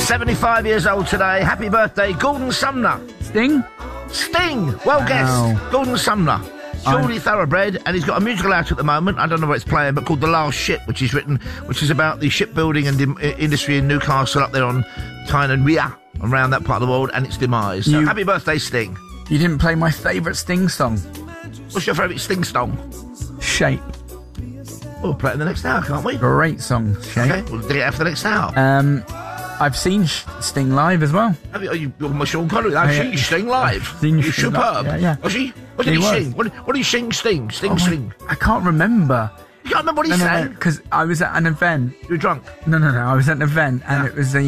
75 years old today. Happy birthday, Gordon Sumner. Sting? Sting! Well guessed. Gordon Sumner. Geordie thoroughbred, and he's got a musical out at the moment. I don't know where it's playing, but called The Last Ship, which is about the shipbuilding and industry in Newcastle up there on Tyne and Wear, around that part of the world, and its demise. So happy birthday, Sting. You didn't play my favourite Sting song. What's your favourite Sting song? Shape. We'll play it in the next hour, can't we? Great song, Shape. Okay, we'll do it after the next hour. I've seen Sting live as well. Have you? You're my Sean Connery. I've seen you sing live. You're superb. Yeah. Was he? What did he sing? What did he sing? Sting. I can't remember. You can't remember what he sang? Because I was at an event. You were drunk? No. I was at an event, and it was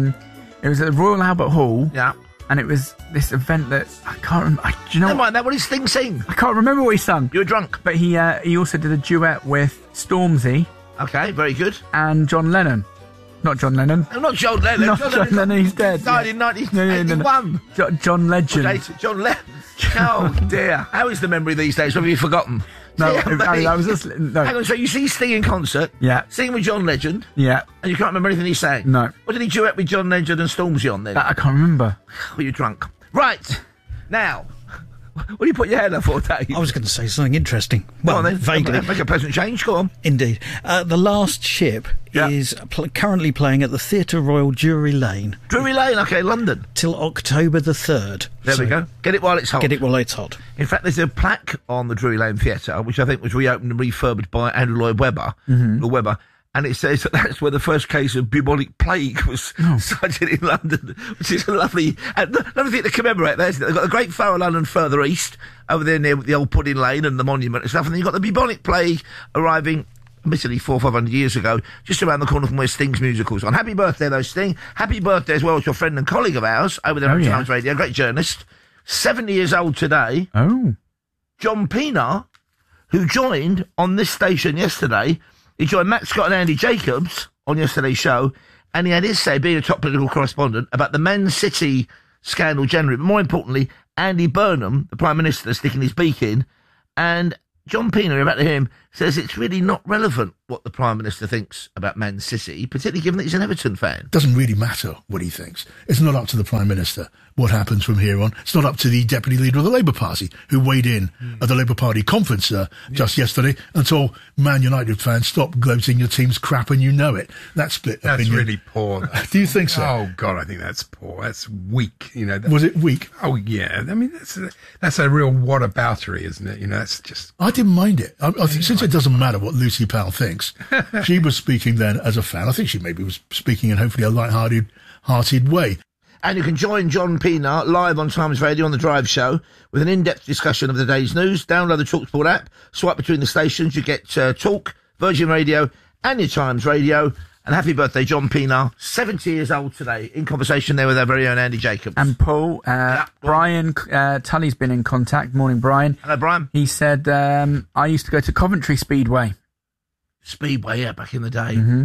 it was at the Royal Albert Hall. Yeah. And it was this event that I can't remember. Do you know? Never mind that. What did Sting sing? I can't remember what he sang. You were drunk. But he also did a duet with Stormzy. Okay, very good. And John Lennon. Not John Lennon. No, not John Lennon. Not John Lennon, he's dead. Died in 1981. No. John Legend. John Lennon. Oh, dear. How is the memory these days? Have you forgotten? No, I was just... No. Hang on, so you see Sting in concert. Yeah. Singing with John Legend. Yeah. And you can't remember anything he sang? No. What did he duet with John Legend and Stormzy on then? I can't remember. Were you drunk? Right. Now... What do you put your hand up for, Dave? I was going to say something interesting. Well, then, vaguely. Make a pleasant change, go on. Indeed. The Last Ship is currently playing at the Theatre Royal, Drury Lane. Drury Lane, okay, London. Till October the 3rd. There we go. Get it while it's hot. Get it while it's hot. In fact, there's a plaque on the Drury Lane Theatre, which I think was reopened and refurbished by Andrew Lloyd Webber. Lord Webber. And it says that that's where the first case of bubonic plague was cited in London, which is a lovely thing to commemorate there, isn't it? They've got the Great Fire of London further east, over there near the old Pudding Lane and the monument and stuff, and then you've got the bubonic plague arriving, admittedly 400 or 500 years ago, just around the corner from where Sting's musical's on. Happy birthday, though, Sting. Happy birthday as well to a friend and colleague of ours over there on Times Radio, great journalist, 70 years old today. Oh. John Pienaar, who joined on this station yesterday. He joined Matt Scott and Andy Jacobs on yesterday's show, and he had his say, being a top political correspondent, about the Man City scandal generally, but more importantly, Andy Burnham, the Prime Minister, sticking his beak in, and John Pienaar, you're about to hear him, says it's really not relevant what the Prime Minister thinks about Man City, particularly given that he's an Everton fan. Doesn't really matter what he thinks. It's not up to the Prime Minister what happens from here on. It's not up to the Deputy Leader of the Labour Party, who weighed in at the Labour Party conference just yesterday and told Man United fans, stop gloating, your team's crap and you know it. That split That's opinion. really poor. Do you think so? Oh, God, I think that's poor. That's weak. You know. Was it weak? Oh, yeah. I mean, that's a real whataboutery, isn't it? You know, that's just... I didn't mind it. I think since it doesn't matter what Lucy Powell thinks, she was speaking then as a fan. I think she maybe was speaking in hopefully a light-hearted way. And you can join John Pienaar live on Times Radio on The Drive Show with an in-depth discussion of the day's news. Download the TalkSport app, swipe between the stations, you get Talk, Virgin Radio and your Times Radio. And happy birthday, John Pienaar, 70 years old today, in conversation there with our very own Andy Jacobs. And Paul, Brian Tully's been in contact. Morning, Brian. Hello, Brian. He said, I used to go to Coventry Speedway. Speedway, yeah, back in the day. Mm-hmm.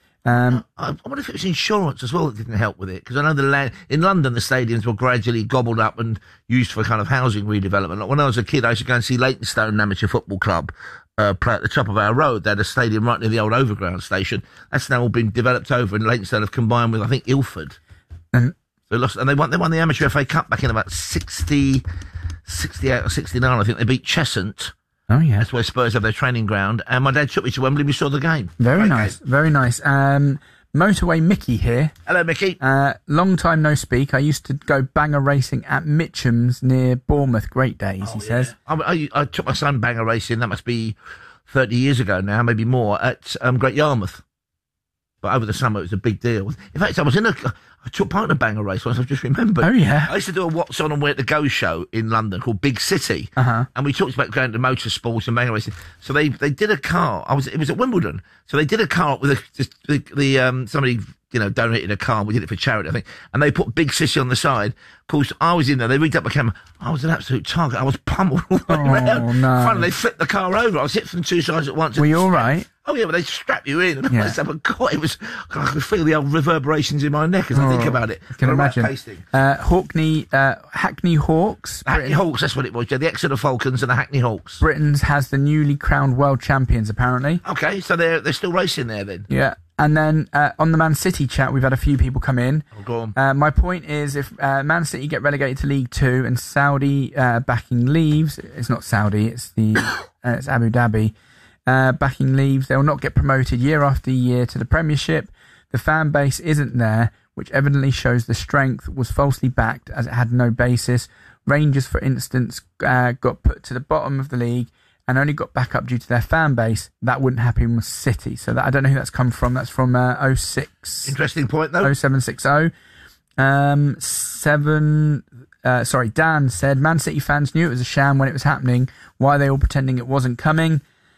I wonder if it was insurance as well that didn't help with it, because I know in London the stadiums were gradually gobbled up and used for kind of housing redevelopment. Like when I was a kid, I used to go and see Leytonstone Amateur Football Club play at the top of our road. They had a stadium right near the old overground station. That's now all been developed over, and Leytonstone have combined with, I think, Ilford. And they won the Amateur FA Cup back in about 68 or 69. I think they beat Cheshunt. Oh, yeah. That's where Spurs have their training ground. And my dad took me to Wembley. We saw the game. Very nice. Very nice. Motorway Mickey here. Hello, Mickey. Long time no speak. I used to go banger racing at Mitcham's near Bournemouth. Great days, he says. I took my son banger racing. That must be 30 years ago now, maybe more, at Great Yarmouth. But over the summer, it was a big deal. In fact, I took part in a banger race once, I've just remembered. Oh, yeah. I used to do a What's On and Where to Go show in London called Big City. Uh-huh. And we talked about going to motorsports and banger racing. So they did a car. It was at Wimbledon. So they did a car with somebody, donated a car. We did it for charity, I think. And they put Big City on the side. Of course, I was in there. They rigged up my camera. I was an absolute target. I was pummeled all the way around. No. Finally, they flipped the car over. I was hit from two sides at once. Were you all right? Oh, yeah, but they strap you in. And Yeah. God, I could feel the old reverberations in my neck as I think about it. I can imagine. Hackney Hawks. Hackney Hawks, that's what it was. Yeah, the Exeter Falcons and the Hackney Hawks. Britain's has the newly crowned world champions, apparently. Okay, so they're still racing there then? Yeah. And then on the Man City chat, we've had a few people come in. Oh, go on. My point is, if Man City get relegated to League Two and Saudi backing leaves, it's not Saudi, it's it's Abu Dhabi backing leaves, they will not get promoted year after year to the Premiership. The fan base isn't there, which evidently shows the strength was falsely backed as it had no basis. Rangers, for instance, got put to the bottom of the league and only got back up due to their fan base. That wouldn't happen with City. So I don't know who that's come from. That's from 06. Interesting point, though. 0760. Dan said, Man City fans knew it was a sham when it was happening. Why are they all pretending it wasn't coming?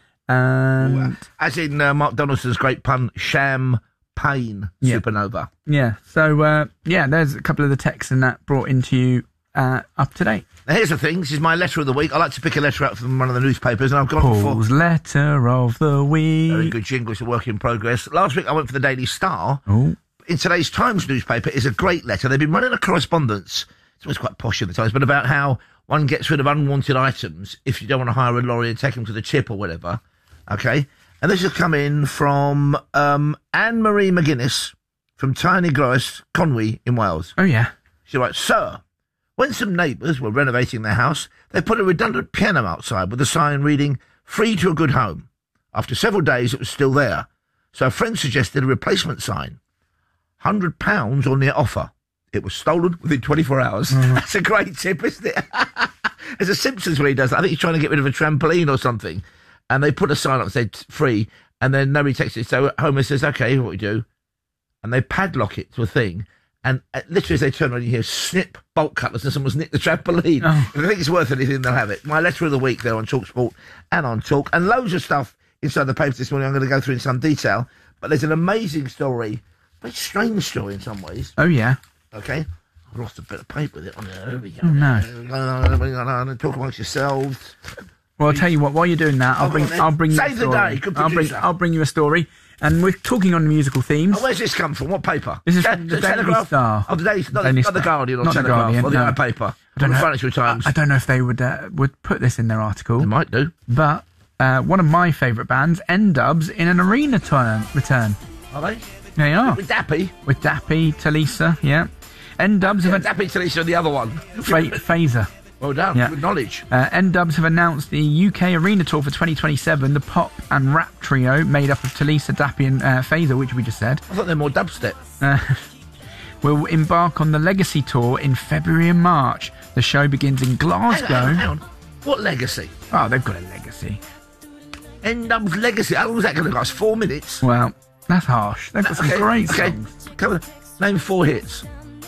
As in Mark Donaldson's great pun, champagne supernova. Yeah. So, there's a couple of the texts and that brought into you up to date. Now, here's the thing. This is my letter of the week. I like to pick a letter out from one of the newspapers, and I've gone Paul's letter of the week. Very good jingle. It's a work in progress. Last week I went for the Daily Star. Oh. In today's Times newspaper is a great letter. They've been running a correspondence. It's always quite posh in the Times, but about how one gets rid of unwanted items if you don't want to hire a lorry and take them to the chip or whatever. Okay? And this has come in from Anne-Marie McGuinness from Tiny Groes, Conwy in Wales. Oh, yeah. She writes, Sir, when some neighbours were renovating their house, they put a redundant piano outside with a sign reading, free to a good home. After several days, it was still there. So a friend suggested a replacement sign. £100 on their offer. It was stolen within 24 hours. That's a great tip, isn't it? There's a Simpsons where he does that. I think he's trying to get rid of a trampoline or something. And they put a sign up and said, free. And then nobody takes it. So Homer says, OK, what we do? And they padlock it to a thing. And literally as they turn around, you hear snip, bolt cutlers, and someone's nicked the trampoline. Oh. If they think it's worth anything, they'll have it. My letter of the week there on TalkSport and on Talk. And loads of stuff inside the papers this morning I'm going to go through in some detail. But there's an amazing story, very strange story in some ways. Oh, yeah. OK? I've lost a bit of paper with it on there. There we go. Oh, no. Talk amongst yourselves. Well, I'll tell you what, while you're doing that, I'll bring you a Save the story. day, good producer. I'll bring you a story. And we're talking on musical themes. Oh, where's this come from? What paper? This is from the Daily Telegraph? Star. Oh, the Daily, not Daily the Star. Guardian or Not the Telegraph Guardian, or the no. other paper. I don't Or the know. Financial Times. I don't know if they would put this in their article. They might do. But one of my favourite bands, N-Dubs, in an arena return. Are they? They are. With Dappy? With Dappy, Talisa, yeah. N-Dubs have... Dappy, Talisa, the other one. Phaser. Well done. Yeah. Good knowledge. N-Dubs have announced the UK Arena Tour for 2027. The pop and rap trio made up of Talisa, Dappy and Phaser, which we just said, I thought they're more dubstep. will embark on the Legacy Tour in February and March. The show begins in Glasgow. Hang on. What legacy? Oh, they've got a legacy. N-Dub's legacy. How long is that going to last? 4 minutes? Well, that's harsh. They've got some great songs. Come on. Name 4 hits.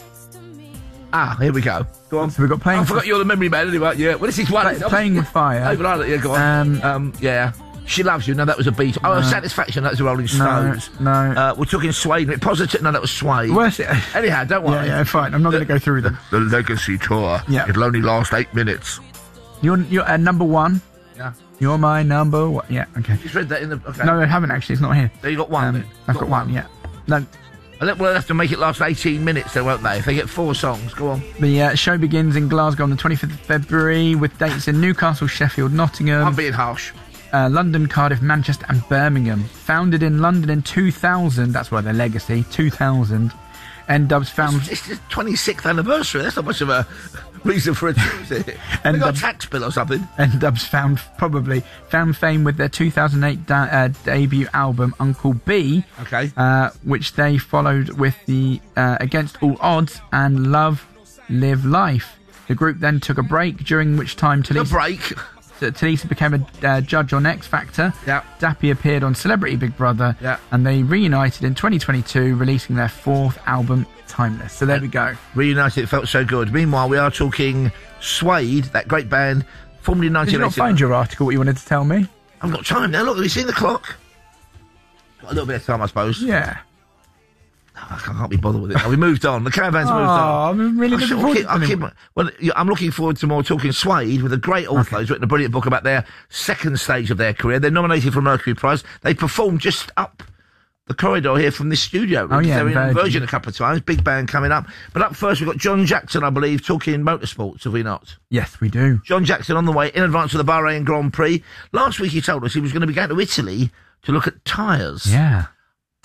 Here we go. Go on. So we've got Playing I forgot you're the memory man anyway. Yeah. Well, this is one. Playing with Fire. Yeah, go on. Yeah. She Loves You. No, that was a beat. Oh, Satisfaction. That was the Rolling Stones. No. We're talking Suede. Positive. No, that was Suede. Worth it. Anyhow, don't worry. Yeah, fine. I'm not going to go through them. The Legacy Tour. Yeah. It'll only last 8 minutes. You're number one. Yeah. You're my number one. Yeah, okay. Just read that in the... Okay. No, I haven't actually. It's not here. There you got one. Then. I've got one, yeah. No. We'll have to make it last 18 minutes, though, won't they? If they get 4 songs. Go on. The show begins in Glasgow on the 25th of February with dates in Newcastle, Sheffield, Nottingham. I'm being harsh. London, Cardiff, Manchester and Birmingham. Founded in London in 2000. That's why their legacy. 2000. N-Dubs found... It's the 26th anniversary. That's not much of a reason for a tour, is it? They got a tax bill or something. N-Dubs found fame with their 2008 debut album Uncle B, which they followed with the Against All Odds and Love, Live Life. The group then took a break, during which time Talisa became a judge on X Factor. Yeah. Dappy appeared on Celebrity Big Brother. Yeah. And they reunited in 2022, releasing their 4th album, Timeless. So there we go. Reunited, it felt so good. Meanwhile, we are talking Suede, that great band, formed in 1989. Did you not find your article, what you wanted to tell me? I've got time now. Look, have you seen the clock? Got a little bit of time, I suppose. Yeah. I can't be bothered with it. We moved on. The caravan's moved on. I'm really looking forward to I'm looking forward to more talking Suede with a great author who's written a brilliant book about their second stage of their career. They're nominated for a Mercury Prize. They performed just up the corridor here from this studio. Oh, yeah, They're in Virgin a couple of times. Big band coming up. But up first, we've got John Jackson, I believe, talking motorsports, have we not? Yes, we do. John Jackson on the way in advance of the Bahrain Grand Prix. Last week he told us he was going to be going to Italy to look at tyres. Yeah.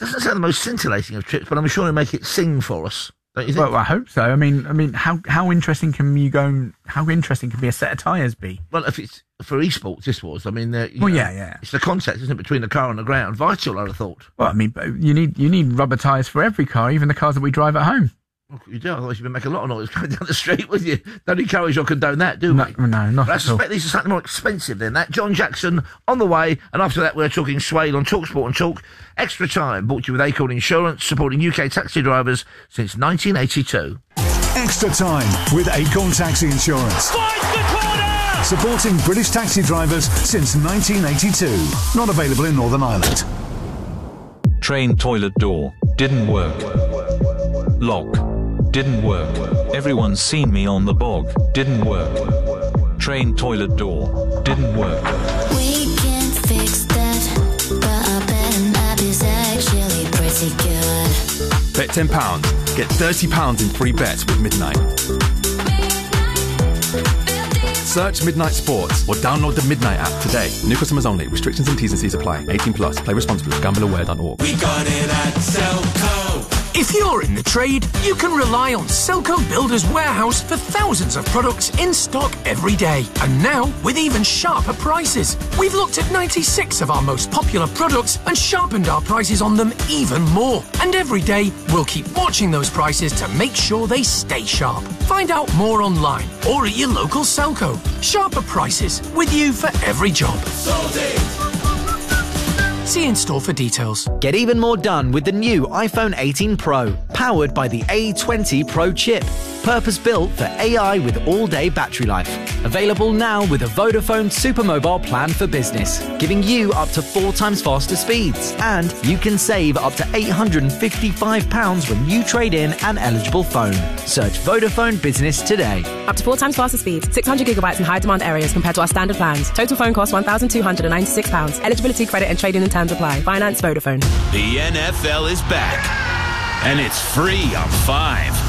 Doesn't sound the most scintillating of trips, but I'm sure he'll make it sing for us. Don't you think? Well, I hope so. I mean, how interesting can you go? How interesting can be a set of tyres be? Well, if it's for esports, this was. I mean, yeah. It's the contact, isn't it, between the car and the ground? Vital, I'd have thought. Well, I mean, you need rubber tyres for every car, even the cars that we drive at home. Well, you do. Otherwise, you'd make a lot of noise going down the street, wouldn't you? Don't encourage or condone that, do we? No, not But I at all. suspect these are slightly more expensive than that. John Jackson on the way, and after that, we're talking Suede on TalkSport and Talk. Extra Time, brought to you with Acorn Insurance, supporting UK taxi drivers since 1982. Extra Time with Acorn Taxi Insurance. Finds the corner! Supporting British taxi drivers since 1982. Not available in Northern Ireland. Train toilet door. Didn't work. Lock. Didn't work. Everyone's seen me on the bog. Didn't work. Train toilet door. Didn't work. We can fix that, but I bet an app is actually pretty good. Bet £10. Get £30 in free bets with Midnight. Search Midnight Sports or download the Midnight app today. New customers only. Restrictions and T's and C's apply. 18 plus. Play responsibly. GambleAware.org. We got it at Selco. If you're in the trade, you can rely on Selco Builders Warehouse for thousands of products in stock every day. And now, with even sharper prices. We've looked at 96 of our most popular products and sharpened our prices on them even more. And every day, we'll keep watching those prices to make sure they stay sharp. Find out more online or at your local Selco. Sharper prices, with you for every job. See in store for details. Get even more done with the new iPhone 18 Pro, powered by the A20 Pro chip. Purpose-built for AI with all-day battery life. Available now with a Vodafone Supermobile plan for business, giving you up to 4 times faster speeds. And you can save up to £855 when you trade in an eligible phone. Search Vodafone Business today. Up to 4 times faster speeds, 600 gigabytes in high-demand areas compared to our standard plans. Total phone cost £1,296. Eligibility, credit and trading and terms apply. Finance Vodafone. The NFL is back, and it's free on 5.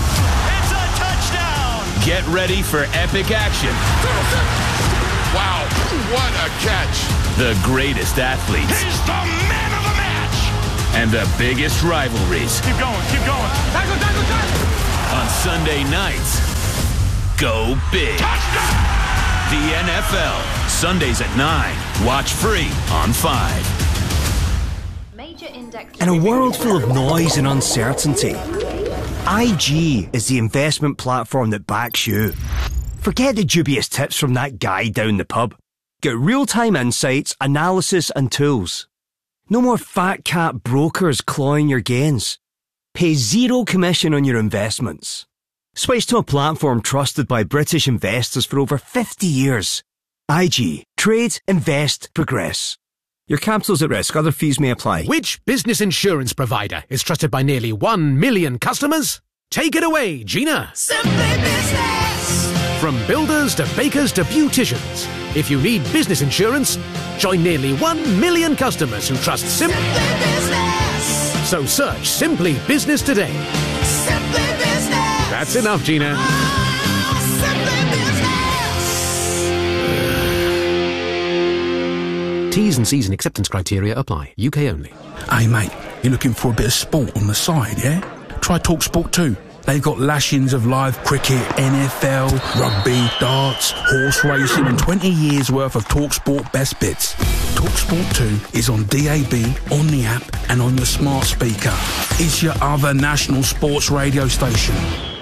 Get ready for epic action. Wow, what a catch. The greatest athletes. He's the man of the match. And the biggest rivalries. Keep going. Tackle. On Sunday nights, go big. Touchdown! The NFL, Sundays at 9. Watch free on 5. In a world full of noise and uncertainty, IG is the investment platform that backs you. Forget the dubious tips from that guy down the pub. Get real-time insights, analysis and tools. No more fat cat brokers clawing your gains. Pay zero commission on your investments. Switch to a platform trusted by British investors for over 50 years. IG. Trade, invest, progress. Your capital's at risk. Other fees may apply. Which business insurance provider is trusted by nearly 1 million customers? Take it away, Gina. Simply Business. From builders to bakers to beauticians. If you need business insurance, join nearly 1 million customers who trust Simply Business. So search Simply Business today. Simply Business. That's enough, Gina. T's and C's and acceptance criteria apply. UK only. Hey mate, you're looking for a bit of sport on the side, yeah? Try TalkSport 2. They've got lashings of live cricket, NFL, rugby, darts, horse racing and 20 years worth of TalkSport best bits. TalkSport 2 is on DAB, on the app and on your smart speaker. It's your other national sports radio station.